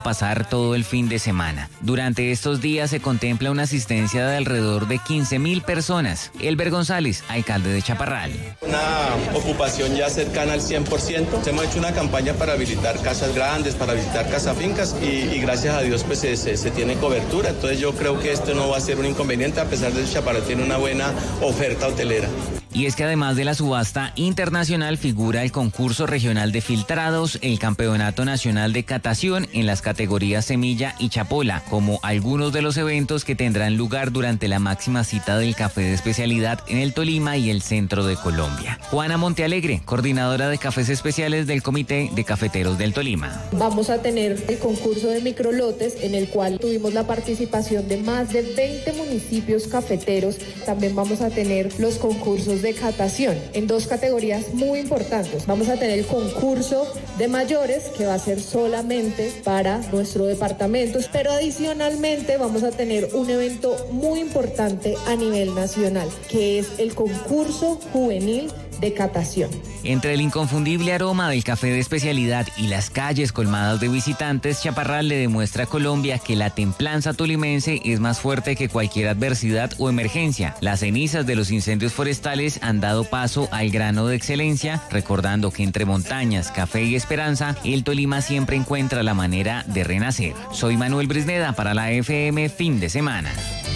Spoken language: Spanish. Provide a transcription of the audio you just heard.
pasar todo el fin de semana. Durante estos días se contempla una asistencia de alrededor de 15.000 personas. Elber González, alcalde de Chaparral. Una ocupación ya cercana al 100%. Hemos hecho una campaña para habilitar casas grandes, para habilitar casas fincas y gracias a Dios pues se tiene cobertura. Entonces yo creo que esto no va a ser un inconveniente, a pesar de que Chaparral tiene una buena oferta hotelera. Y es que además de la subasta internacional figura el concurso regional de filtrados, el campeonato nacional de catación en las categorías semilla y chapola, como algunos de los eventos que tendrán lugar durante la máxima cita del café de especialidad en el Tolima y el centro de Colombia. Juana Montealegre, coordinadora de cafés especiales del Comité de Cafeteros del Tolima. Vamos a tener el concurso de microlotes en el cual tuvimos la participación de más de 20 municipios cafeteros. También vamos a tener los concursos de catación en dos categorías muy importantes. Vamos a tener el concurso de mayores, que va a ser solamente para nuestro departamento, pero adicionalmente vamos a tener un evento muy importante a nivel nacional, que es el concurso juvenil de catación. Entre el inconfundible aroma del café de especialidad y las calles colmadas de visitantes, Chaparral le demuestra a Colombia que la templanza tolimense es más fuerte que cualquier adversidad o emergencia. Las cenizas de los incendios forestales han dado paso al grano de excelencia, recordando que entre montañas, café y esperanza, el Tolima siempre encuentra la manera de renacer. Soy Manuel Brisneda para la FM Fin de Semana.